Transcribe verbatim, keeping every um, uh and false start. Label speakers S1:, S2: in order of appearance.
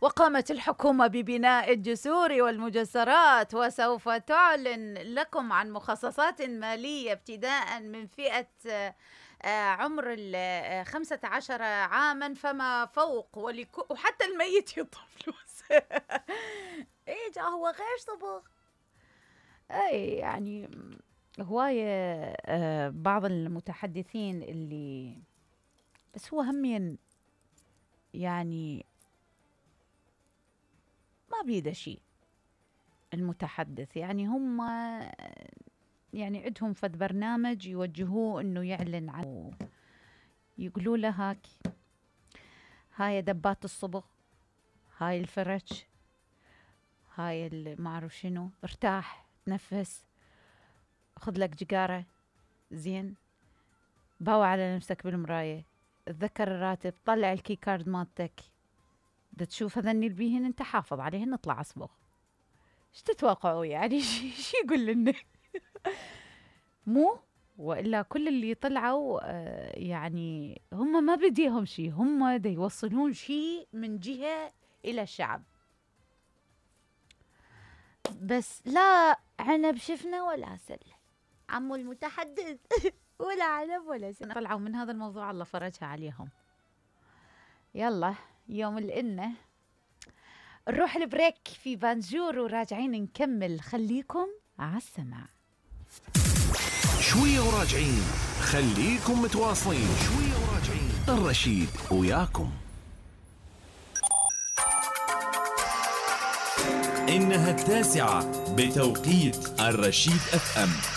S1: وقامت الحكومة ببناء الجسور والمجسرات، وسوف تعلن لكم عن مخصصات مالية ابتداء من فئة عمر الخمسة عشر عاما فما فوق، ولك... وحتى الميت يطلب فلوس. ايه جا هو غير صبغ. اي يعني هواية بعض المتحدثين اللي بس هو همين يعني ما بيده شيء المتحدث، يعني هم يعني عندهم فد برنامج يوجهوه انه يعلن عنه، يقولوا له هاك هاي دبات الصبغ، هاي الفرش، هاي ما اعرف شنو، ارتاح تنفس، خذ لك جقارة زين، باوع على نفسك بالمراية، تذكر الراتب، طلع الكي كارد مالتك، دا تشوف هذني البيهن انت حافظ عليهن، نطلع اصبغ. ايش تتوقعوا يعني؟ شي يقول لنا؟ مو وإلا كل اللي طلعوا آه يعني هم ما بديهم شيء، هم دا يوصلون شيء من جهة إلى الشعب، بس لا عنب شفنا ولا سل عمو المتحدث. ولا عنب ولا سل. طلعوا من هذا الموضوع الله فرجها عليهم. يلا يوم الإنة نروح البريك في بانجور وراجعين نكمل، خليكم على السمع.
S2: شوية وراجعين، خليكم متواصلين. شوية وراجعين، الرشيد وياكم.
S3: إنها التاسعة بتوقيت الرشيد أف أم.